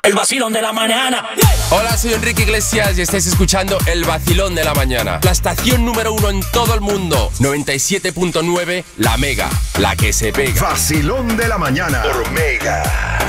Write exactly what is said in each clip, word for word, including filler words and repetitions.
El vacilón de la mañana. Hola, soy Enrique Iglesias y estáis escuchando El Vacilón de la Mañana. La estación número uno en todo el mundo. noventa y siete punto nueve, La Mega, la que se pega. Vacilón de la mañana por Mega.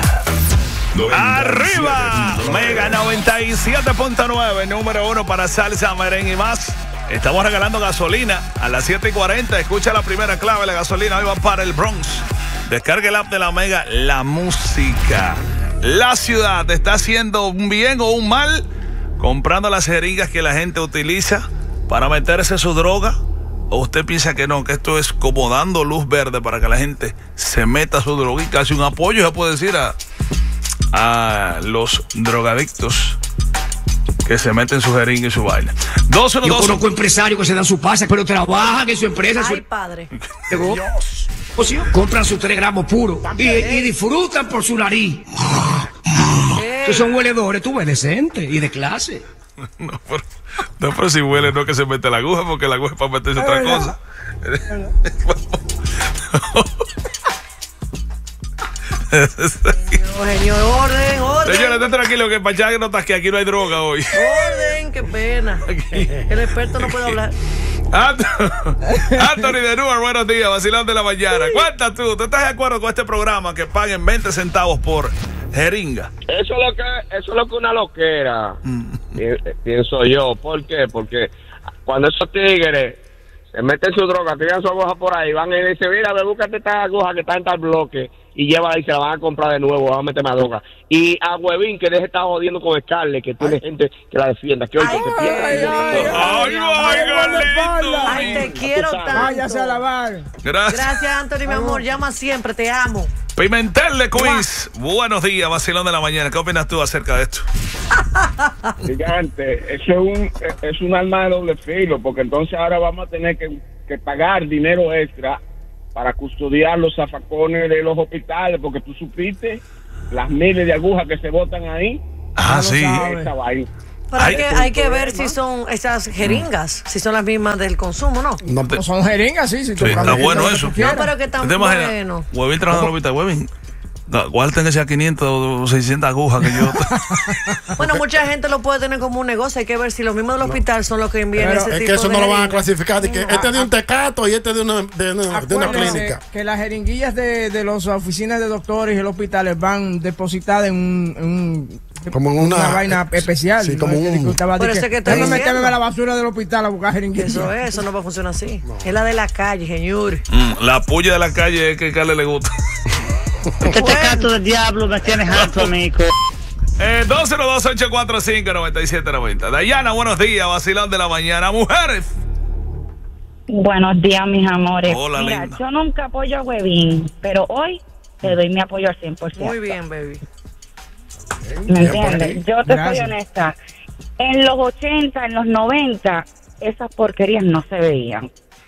¡Arriba! Mega noventa y siete punto nueve, número uno para salsa, merengue y más. Estamos regalando gasolina a las siete y cuarenta. Escucha la primera clave, la gasolina hoy va para el Bronx. Descarga el app de la Mega, la música. La ciudad está haciendo un bien o un mal comprando las jeringas que la gente utiliza para meterse su droga. ¿O usted piensa que no, que esto es como dando luz verde para que la gente se meta su droga y casi un apoyo, se puede decir, a, a los drogadictos que se meten su jeringa y su vaina? Dos, uno, Yo dos. conozco empresarios que se dan su pase, pero trabajan en su empresa. Ay, su... padre. Dios. O sea, compran sus tres gramos puros y, y disfrutan por su nariz. Que son hueledores, tú ves, decente y de clase. No, pero, no, pero si huele, no que se mete la aguja, porque la aguja es para meterse otra cosa. Señor, señor, orden, orden. Señores, estén tranquilos que para allá no está que aquí no hay droga hoy. Orden, qué pena. El experto no puede hablar. Anthony de Newark, buenos días, vacilón de la mañana. Cuenta tú, ¿tú estás de acuerdo con este programa que paguen veinte centavos por jeringa? Eso es lo que, eso es lo que una loquera, pienso yo. ¿Por qué? Porque cuando esos tigres se meten su droga, tiran su aguja por ahí, van y dicen, mira, ve, búscate esta aguja que está en tal bloque, y llévala y se la van a comprar de nuevo, van a meter más droga. Y a Huevín, que deje de estar jodiendo con Scarlett, que tiene gente que la defienda, que hoy Ay, que se pierde. ay, Ay, ay, Carlito. Ay, te quiero tanto. Váyase a lavar. Gracias. Gracias, Anthony, mi amor. Llama siempre, te amo. Pimentel de Quiz. Buenos días, vacilón de la mañana. ¿Qué opinas tú acerca de esto? Gigante, eso es un, es un arma de doble filo, porque entonces ahora vamos a tener que, que pagar dinero extra para custodiar los zafacones de los hospitales, porque tú supiste las miles de agujas que se botan ahí. Ah, sí. Esa vaina. Pero hay Ay, que, hay que ver si son esas jeringas, si son las mismas del consumo, ¿no? No, pero son jeringas, sí. Si Sí, está bueno eso. No, pero que tan ¿Te imaginas? bueno. Huevín trabajando en el hospital. Huevín, guarden que sea quinientas o seiscientas agujas que yo. Bueno, mucha gente lo puede tener como un negocio. Hay que ver si los mismos del hospital son los que envían Pero ese es tipo que eso de no lo van a jeringas. clasificar. De que No. este es de un tecato y este es de una, de una, de una Acuérdense clínica. que las jeringuillas de, de las oficinas de doctores y los hospitales van depositadas en un, en un Como en una, vaina especial. Sí, como ¿no? un. Estaba Por de eso que, es que estoy déjame diciendo. meterme a la basura del hospital a buscar jeringuillas. Eso es, eso no va a funcionar así. Es la de la calle, señor. Mm, la puya de la calle es que a Carle le gusta. Este tecato del diablo me tienes harto, amigo. Eh, dos cero dos, ocho cuatro cinco, nueve siete nueve cero. Dayana, buenos días, vacilón de la mañana. Mujeres. Buenos días, mis amores. Hola, Mira, linda. yo nunca apoyo a Huevín, pero hoy te doy mi apoyo al cien por ciento. Muy bien, baby. ¿Me Bien por entiendes? ti. Yo te Gracias. soy honesta. En los ochenta, en los noventa, esas porquerías no se veían.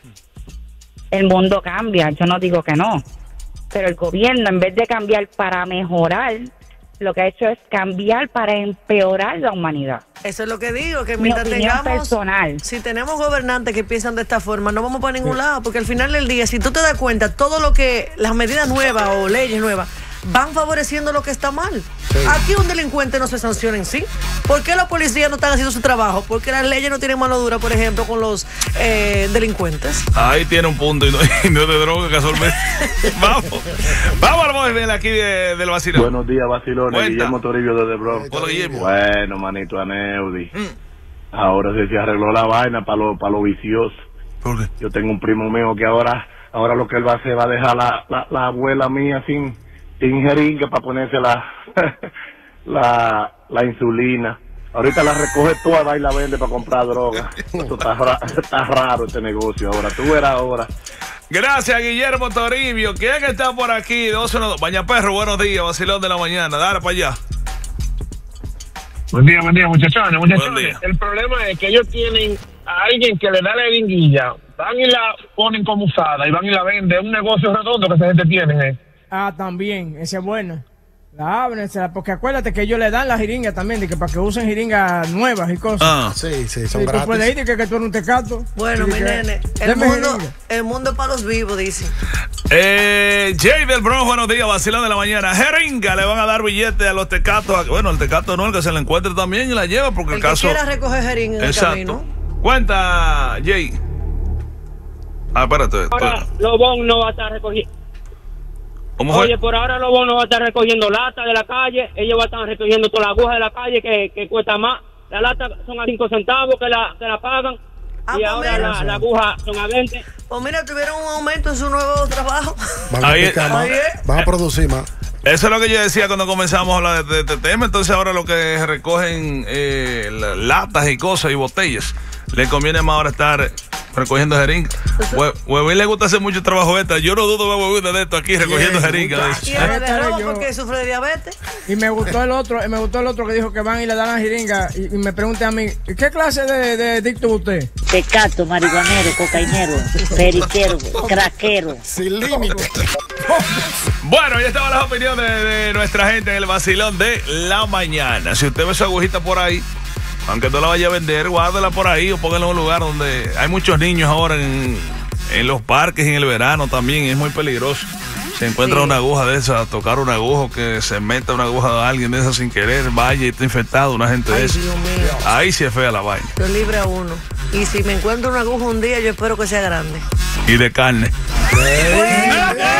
El mundo cambia, yo no digo que no. Pero el gobierno, en vez de cambiar para mejorar, lo que ha hecho es cambiar para empeorar la humanidad. Eso es lo que digo, que Mi mientras opinión tengamos, personal. si tenemos gobernantes que piensan de esta forma, no vamos para ningún lado, porque al final del día, si tú te das cuenta, todo lo que, las medidas nuevas o leyes nuevas, van favoreciendo lo que está mal. Aquí un delincuente no se sanciona en sí. ¿Por qué la policía no está haciendo su trabajo? Porque las leyes no tienen mano dura, por ejemplo, con los eh, delincuentes. Ahí tiene un punto y no, y no es de droga casualmente. Vamos. Vamos al móvil aquí de, del vacilón. Buenos días, vacilones. Cuenta. Guillermo Toribio desde Bronx. Hola, Guillermo. Bueno, manito, Aneudi. Mm. Ahora se, se arregló la vaina para lo, para lo vicioso. ¿Por qué? Yo tengo un primo mío que ahora ahora lo que él va a hacer va a dejar la, la, la abuela mía sin, sin jeringa para ponerse la, la, la insulina. Ahorita la recoge toda y la vende para comprar droga. Esto está, ra- está raro este negocio ahora. Tú verás ahora. Gracias, Guillermo Toribio. ¿Quién está por aquí? dos uno dos. Baña Perro, buenos días, vacilón de la mañana. Dale para allá. Buen día, buen día, muchachones, Buen muchachones. día. El problema es que ellos tienen a alguien que le da la jeringuilla, van y la ponen como usada y van y la venden. Es un negocio redondo que esa gente tiene. ¿eh? Ah, también, esa es buena. La abren, se la- porque acuérdate que ellos le dan la jeringa también, de que para que usen jeringas nuevas y cosas. Ah. Sí, sí, Sí, son tú gratis. puedes ir y que, que tú eres un tecato. Bueno, Sí, mi que- nene, el Deme mundo, jeringa. el mundo es para los vivos, dicen. Eh, Jay del Bronx, buenos días, vacilón de la mañana. Jeringa, le van a dar billete a los tecatos. Bueno, el tecato no, el que se le encuentre también y la lleva porque el, el caso. que quiera recoger jeringa en Exacto. el camino. Cuenta, Jay. Ah, espérate. Ahora, Lobón no va a estar recogiendo. ¿Cómo fue? Oye, por ahora Lobón no va a estar recogiendo lata de la calle. Ellos van a estar recogiendo toda la aguja de la calle que, que cuesta más. Las latas son a cinco centavos que la, que la pagan. Ah, y pues ahora mira, la, la aguja son a veinte. Pues mira, tuvieron un aumento en su nuevo trabajo. Van a, Ahí- picar más, ahí es. van a producir más. Eso es lo que yo decía cuando comenzamos a hablar de este tema. Entonces ahora lo que recogen eh, la- latas y cosas y botellas. Le conviene más ahora estar recogiendo jeringas. Hue- Huevín le gusta hacer mucho trabajo extra. Yo no dudo de Huevín de esto aquí recogiendo jeringas. Y el de Esta rojo yo- porque sufre de diabetes. Y me gustó el otro, y me gustó el otro que dijo que van y le dan la jeringa y, y me pregunté a mí, ¿qué clase de, de adicto es usted? Tecato, marihuanero, cocainero, periquero, craquero. Sin límite. Bueno, ya estaban las opiniones de, de nuestra gente en el vacilón de la mañana. Si usted ve esa agujita por ahí, aunque no la vaya a vender, guárdela por ahí o póngala en un lugar donde hay muchos niños ahora en, en los parques, en el verano también, es muy peligroso. Se encuentra Sí. una aguja de esa, tocar una aguja, que se meta una aguja de alguien de esa sin querer, vaya y está infectado, una gente de Ay, esa. Dios mío. Ahí sí es fea la vaina. Yo libre a uno. Y si me encuentro una aguja un día, yo espero que sea grande. Y de carne. Bueno.